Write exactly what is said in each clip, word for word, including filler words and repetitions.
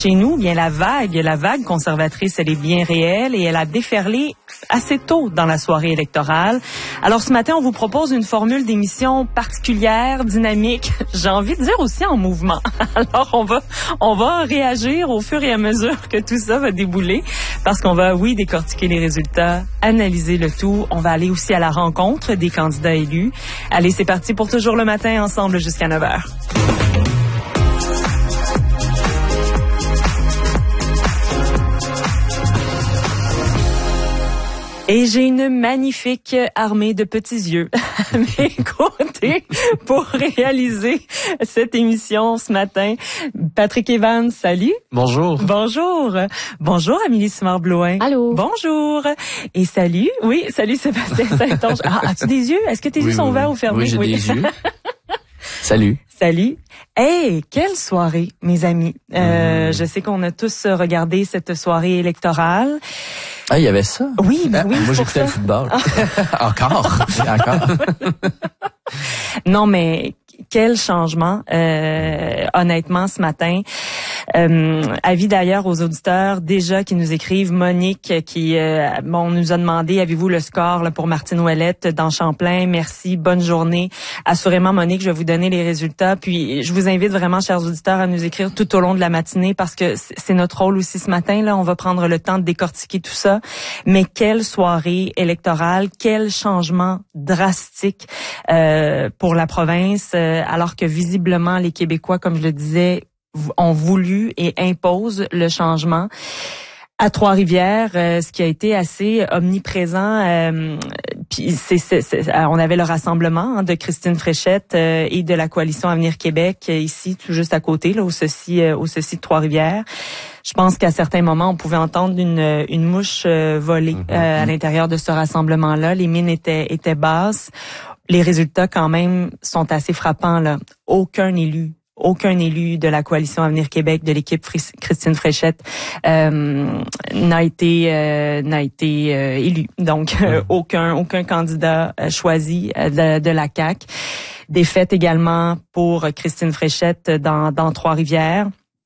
Chez nous, bien la vague, la vague conservatrice, elle est bien réelle et elle a déferlé assez tôt dans la soirée électorale. Alors ce matin, on vous propose une formule d'émission particulière, dynamique, j'ai envie de dire aussi en mouvement. Alors on va on va réagir au fur et à mesure que tout ça va débouler parce qu'on va, oui, décortiquer les résultats, analyser le tout. On va aller aussi à la rencontre des candidats élus. Allez, c'est parti pour Toujours le matin, ensemble jusqu'à neuf heures. Et j'ai une magnifique armée de petits yeux à mes côtés pour réaliser cette émission ce matin. Patrick Evans, salut. Bonjour. Bonjour. Bonjour, Amélie Simard-Blouin. Allô. Bonjour. Et salut. Oui, salut Sébastien Saint-Onge. Ah, as-tu des yeux? Est-ce que tes oui, yeux sont oui, ouverts oui. ou fermés? Oui, j'ai oui. des yeux. Salut. Salut. Hey, quelle soirée, mes amis. Euh, mmh. Je sais qu'on a tous regardé cette soirée électorale. Ah, il y avait ça? Oui, ben oui. Ah, moi, j'écoutais le football. Encore? Encore? Non, mais quel changement, euh, honnêtement, ce matin. Euh, avis d'ailleurs aux auditeurs déjà qui nous écrivent. Monique qui euh, bon, nous a demandé, avez-vous le score là, pour Martine Ouellette dans Champlain? Merci, bonne journée. Assurément, Monique, je vais vous donner les résultats. Puis je vous invite vraiment, chers auditeurs, à nous écrire tout au long de la matinée parce que c'est notre rôle aussi ce matin. Là, on va prendre le temps de décortiquer tout ça. Mais quelle soirée électorale, quel changement drastique euh, pour la province, euh, alors que visiblement les Québécois, comme je le disais, ont voulu et imposent le changement. À Trois-Rivières, euh, ce qui a été assez omniprésent, euh, puis c'est, c'est, c'est, on avait le rassemblement hein, de Christine Fréchette euh, et de la Coalition Avenir Québec euh, ici, tout juste à côté, là, au ceci, euh, au ceci de Trois-Rivières. Je pense qu'à certains moments, on pouvait entendre une, une mouche euh, voler mm-hmm. euh, à l'intérieur de ce rassemblement-là. Les mines étaient, étaient basses. Les résultats, quand même, sont assez frappants, là. Aucun élu Aucun élu de la Coalition Avenir Québec, de l'équipe Fri- Christine Fréchette, euh, n'a été euh, n'a été euh, élu. Donc euh, aucun aucun candidat euh, choisi euh, de, de la C A Q. Défaite également pour Christine Fréchette dans dans Trois-Rivières.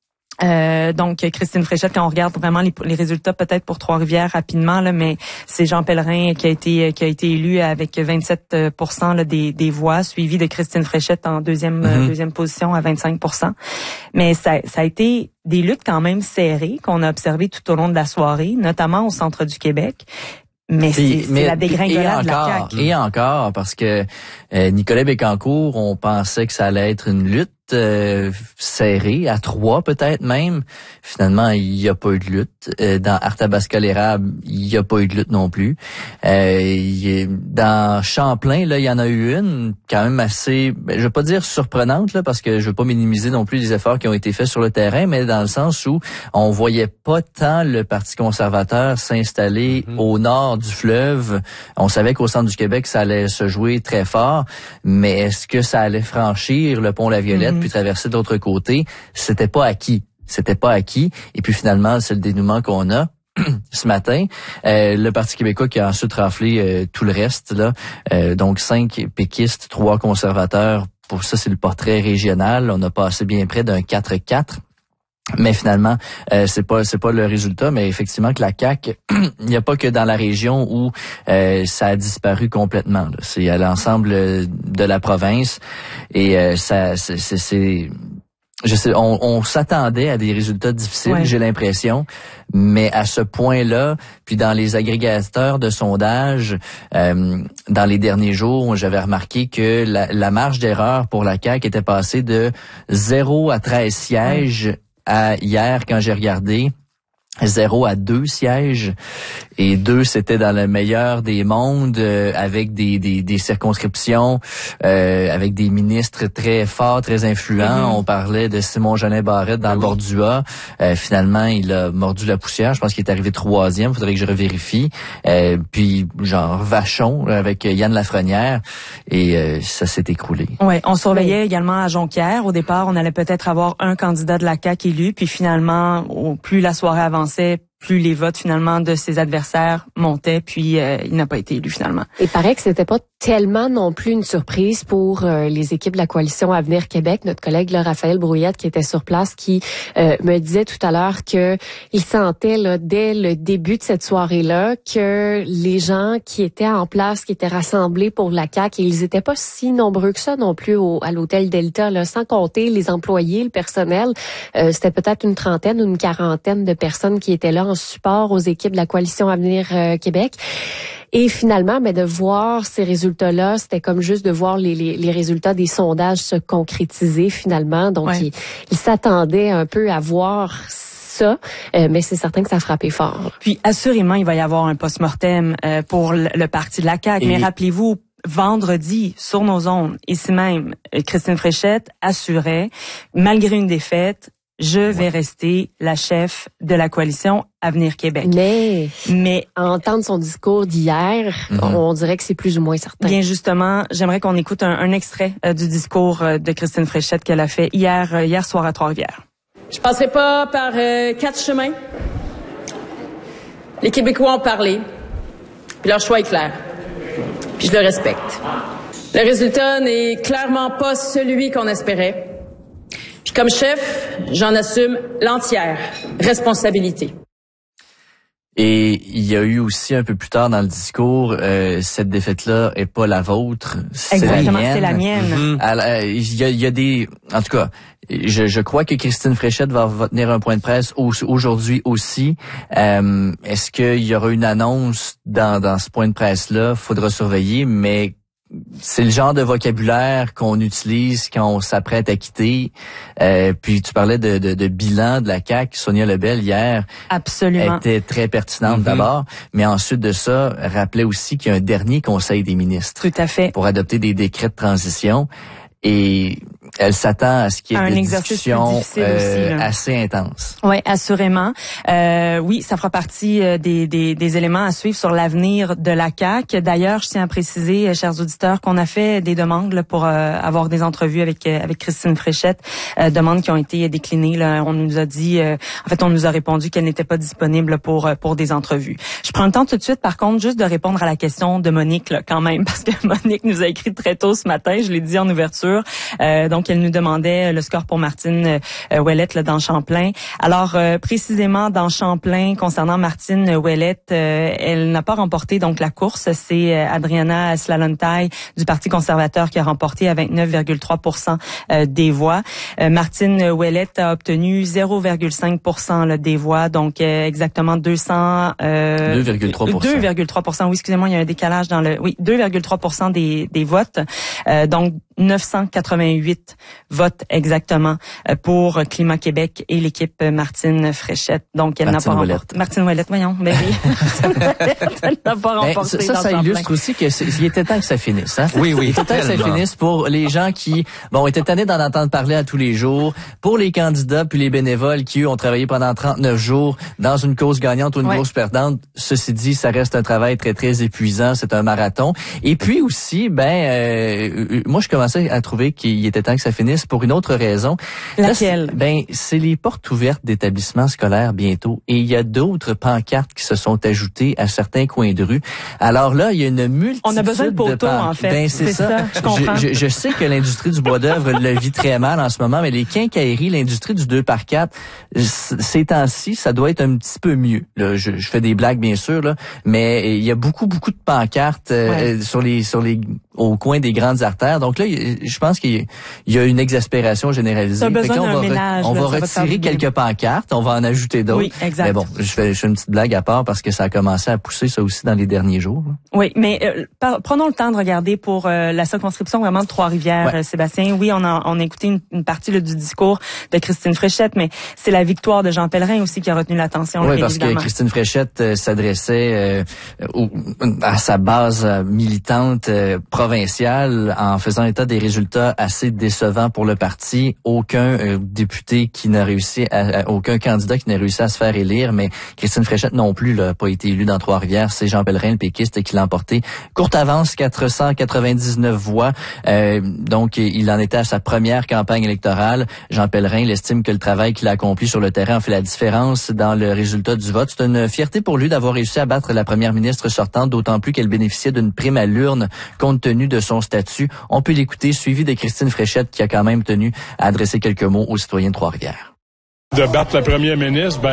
Euh, donc Christine Fréchette, quand on regarde vraiment les, les résultats peut-être pour Trois-Rivières rapidement là, mais c'est Jean Pellerin qui a été qui a été élu avec vingt-sept pour cent là, des des voix, suivi de Christine Fréchette en deuxième mm-hmm. deuxième position à vingt-cinq pour cent. Mais ça ça a été des luttes quand même serrées qu'on a observées tout au long de la soirée, notamment au centre du Québec. Mais c'est, c'est mais, la dégringolade de la C A Q. Et encore, parce que euh, Nicolas Bécancour, on pensait que ça allait être une lutte euh, serrée, à trois peut-être même. Finalement, il n'y a pas eu de lutte. Euh, dans Arthabasca-l'Érable, il n'y a pas eu de lutte non plus. Euh, il, dans Champlain, là, il y en a eu une quand même assez, ben, je veux pas dire surprenante, là, parce que je veux pas minimiser non plus les efforts qui ont été faits sur le terrain, mais dans le sens où on voyait pas tant le Parti conservateur s'installer mm-hmm. au nord du fleuve. On savait qu'au centre du Québec, ça allait se jouer très fort, mais est-ce que ça allait franchir le pont La Violette mm-hmm. puis traverser de l'autre côté? C'était pas acquis. C'était pas acquis. Et puis finalement, c'est le dénouement qu'on a ce matin. Euh, le Parti québécois qui a ensuite raflé euh, tout le reste, là. Euh, donc cinq péquistes, trois conservateurs. Pour ça, c'est le portrait régional. On a passé bien près d'un quatre quatre. Mais finalement, euh, c'est pas c'est pas le résultat, mais effectivement que la C A Q, il n'y a pas que dans la région où euh, ça a disparu complètement. Là. C'est à l'ensemble de la province et euh, ça c'est, c'est, c'est je sais, on, on s'attendait à des résultats difficiles, ouais. J'ai l'impression, mais à ce point-là, puis dans les agrégateurs de sondage, euh, dans les derniers jours, j'avais remarqué que la, la marge d'erreur pour la C A Q était passée de zéro à treize sièges. Ouais. À hier, quand j'ai regardé, zéro à deux sièges. Et deux, c'était dans le meilleur des mondes, euh, avec des, des, des circonscriptions, euh, avec des ministres très forts, très influents. Mm-hmm. On parlait de Simon-Jolin Barrette dans oui. le Bordua. Euh, finalement, il a mordu la poussière. Je pense qu'il est arrivé troisième. Faudrait que je revérifie. Euh, puis, genre, Vachon, avec Yann Lafrenière. Et euh, ça s'est écroulé. Oui, on surveillait oui. également à Jonquière. Au départ, on allait peut-être avoir un candidat de la C A Q élu. Puis finalement, au plus la soirée avançait, plus les votes finalement de ses adversaires montaient, puis euh, il n'a pas été élu finalement. Il paraît que c'était pas tellement non plus une surprise pour euh, les équipes de la coalition Avenir Québec. Notre collègue là, Raphaël Brouillette qui était sur place, qui euh, me disait tout à l'heure que il sentait là, dès le début de cette soirée-là que les gens qui étaient en place, qui étaient rassemblés pour la C A Q, et ils étaient pas si nombreux que ça non plus au, à l'hôtel Delta, là, sans compter les employés, le personnel. Euh, c'était peut-être une trentaine ou une quarantaine de personnes qui étaient là en support aux équipes de la coalition Avenir euh, Québec. Et finalement, mais de voir ces résultats-là, c'était comme juste de voir les, les, les résultats des sondages se concrétiser finalement. Donc, ouais. il, il s'attendait un peu à voir ça, euh, mais c'est certain que ça a frappé fort. Puis, assurément, il va y avoir un post-mortem euh, pour le, le parti de la C A Q. Et... Mais rappelez-vous, vendredi, sur nos ondes, ici même, Christine Fréchette assurait, malgré une défaite, je vais ouais. rester la chef de la coalition Avenir Québec. Mais, mais à entendre son discours d'hier, mm-hmm. on dirait que c'est plus ou moins certain. Bien justement, j'aimerais qu'on écoute un, un extrait euh, du discours euh, de Christine Fréchette qu'elle a fait hier, euh, hier soir à Trois-Rivières. Je passerai pas par euh, quatre chemins. Les Québécois ont parlé, puis leur choix est clair. Puis je le respecte. Le résultat n'est clairement pas celui qu'on espérait. Puis comme chef, j'en assume l'entière responsabilité. Et il y a eu aussi un peu plus tard dans le discours, euh, cette défaite-là est pas la vôtre, c'est Exactement, la mienne. c'est la mienne. Mm-hmm. Alors, il y a, il y a des, en tout cas, je, je crois que Christine Fréchette va, va tenir un point de presse au, aujourd'hui aussi. Euh, est-ce qu'il y aura une annonce dans, dans ce point de presse-là? Faudra surveiller, mais c'est le genre de vocabulaire qu'on utilise quand on s'apprête à quitter. Euh, puis tu parlais de, de, de bilan de la C A Q. Sonia Lebel, hier, absolument, était très pertinente mm-hmm. d'abord. Mais ensuite de ça, rappelait aussi qu'il y a un dernier conseil des ministres. Tout à fait. Pour adopter des décrets de transition. Et elle s'attend à ce qu'il y ait un des discussions euh, aussi, assez intenses. Oui, assurément. Euh, oui, ça fera partie euh, des, des, des éléments à suivre sur l'avenir de la C A Q. D'ailleurs, je tiens à préciser, chers auditeurs, qu'on a fait des demandes là, pour euh, avoir des entrevues avec euh, avec Christine Fréchette, euh, demandes qui ont été déclinées. Là. On nous a dit, euh, en fait, on nous a répondu qu'elle n'était pas disponible pour pour des entrevues. Je prends le temps tout de suite, par contre, juste de répondre à la question de Monique, là, quand même, parce que Monique nous a écrit très tôt ce matin. Je l'ai dit en ouverture. Euh, donc, elle nous demandait le score pour Martine euh, Ouellette là, dans Champlain. Alors, euh, précisément dans Champlain, concernant Martine Ouellette, euh, elle n'a pas remporté donc la course. C'est euh, Adriana Slalontaille du Parti conservateur qui a remporté à vingt-neuf virgule trois pour cent euh, des voix. Euh, Martine Ouellette a obtenu zéro virgule cinq pour cent là, des voix, donc euh, exactement deux cents... Euh, deux virgule trois pour cent. deux virgule trois pour cent, oui, excusez-moi, il y a un décalage dans le... Oui, deux virgule trois pour cent des, des votes. Euh, donc, neuf cent quatre-vingt-huit votes exactement pour Climat Québec et l'équipe Martine Fréchette. Donc, elle Martine n'a pas Ouellette. remporté. Martine Ouellette, voyons. Ben oui. Elle n'a pas remporté. Ben, ça, ça, ça illustre aussi que c'est, il était temps que ça finisse. Hein? Oui, oui. Il était temps que ça finisse pour les gens qui, bon, étaient tannés d'en entendre parler à tous les jours. Pour les candidats puis les bénévoles qui, eux, ont travaillé pendant trente-neuf jours dans une cause gagnante ou une ouais. cause perdante. Ceci dit, ça reste un travail très, très épuisant. C'est un marathon. Et puis aussi, ben, euh, moi, je commençais à trouver qu'il était temps que ça finisse pour une autre raison. Laquelle? Là, ben, c'est les portes ouvertes d'établissements scolaires bientôt. Et il y a d'autres pancartes qui se sont ajoutées à certains coins de rue. Alors là, il y a une multitude On a besoin de poteaux, pan- en fait. Ben, c'est, c'est ça. ça. Je comprends. Je, je, je sais que l'industrie du bois d'œuvre le vit très mal en ce moment, mais les quincailleries, l'industrie du deux par quatre, ces temps-ci, ça doit être un petit peu mieux. Là, je, je fais des blagues, bien sûr, là, mais il y a beaucoup, beaucoup de pancartes euh, ouais. sur les, sur les, au coin des grandes artères. Donc là, je pense qu'il y a une exaspération généralisée. T'as besoin on d'un va, ménage, on là, va retirer quelques pancartes, on va en ajouter d'autres. Oui, exact. Mais bon, je fais, je fais une petite blague à part parce que ça a commencé à pousser ça aussi dans les derniers jours. Là. Oui, mais euh, par, prenons le temps de regarder pour euh, la circonscription vraiment de Trois-Rivières, ouais. euh, Sébastien. Oui, on a, on a écouté une, une partie là, du discours de Christine Fréchette, mais c'est la victoire de Jean Pellerin aussi qui a retenu l'attention. Oui, là, parce évidemment. que Christine Fréchette euh, s'adressait euh, au, à sa base militante euh, provinciale en faisant état des résultats résultat assez décevant pour le parti. Aucun euh, député qui n'a réussi, à, à, aucun candidat qui n'a réussi à se faire élire, mais Christine Fréchette non plus n'a pas été élue dans Trois-Rivières. C'est Jean Pellerin, le péquiste, qui l'a emporté. Courte avance, quatre cent quatre-vingt-dix-neuf voix. Euh, donc, il en était à sa première campagne électorale. Jean Pellerin, il estime que le travail qu'il a accompli sur le terrain a fait la différence dans le résultat du vote. C'est une fierté pour lui d'avoir réussi à battre la première ministre sortante, d'autant plus qu'elle bénéficiait d'une prime à l'urne compte tenu de son statut. On peut l'écouter, suivi de Christine Fréchette qui a quand même tenu à adresser quelques mots aux citoyens de Trois-Rivières. De battre la première ministre, ben